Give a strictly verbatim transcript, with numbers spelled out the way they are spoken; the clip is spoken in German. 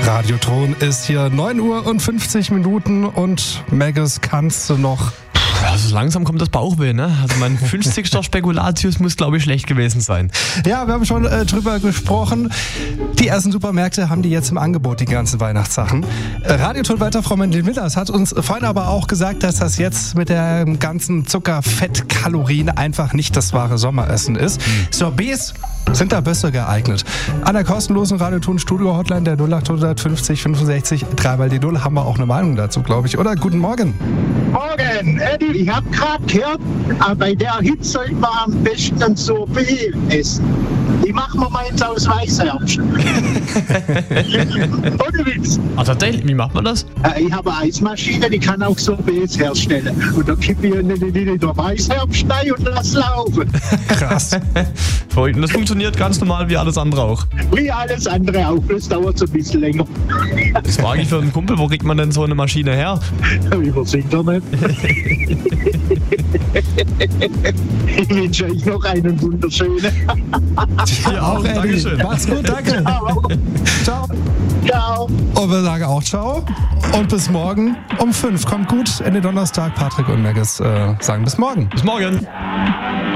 Radioton ist hier neun Uhr und fünfzig Minuten und Maggis, kannst du noch... Also langsam kommt das Bauchweh, ne? Also mein fünfzigster Spekulatius muss, glaube ich, schlecht gewesen sein. Ja, wir haben schon äh, drüber gesprochen. Die ersten Supermärkte haben die jetzt im Angebot, die ganzen Weihnachtssachen. Äh, Radioton weiter, Frau Mendel-Willers hat uns vorhin aber auch gesagt, dass das jetzt mit dem ganzen Zucker, Fett, Kalorien einfach nicht das wahre Sommeressen ist. Mhm. Sorbets sind da besser geeignet. An der kostenlosen Radioton-Studio-Hotline der null acht fünfzig fünfundsechzig drei mal die Null haben wir auch eine Meinung dazu, glaube ich, oder? Guten Morgen. Morgen, Eddie. Ich habe gerade gehört, bei der Hitze sollte man am besten ein Sorbet essen. Die machen wir mal jetzt aus Weißherbst. Ohne Witz. Ah, tatsächlich? Wie macht man das? Ich habe eine Eismaschine, die kann auch Sorbets herstellen. Und da kippe ich eine Liter Weißherbst rein und lass laufen. Krass. Das funktioniert ganz normal wie alles andere auch. Wie alles andere auch, das dauert so ein bisschen länger. Das frage ich für einen Kumpel, wo kriegt man denn so eine Maschine her? Übers Internet. Ich wünsche euch noch einen wunderschönen. Ja, auch, Eddie. Dankeschön. Mach's gut, danke. Ciao. Ciao. Ciao. Und wir sagen auch ciao und bis morgen um fünf. Kommt gut, Ende Donnerstag. Patrick und Maggis äh, sagen bis morgen. Bis morgen.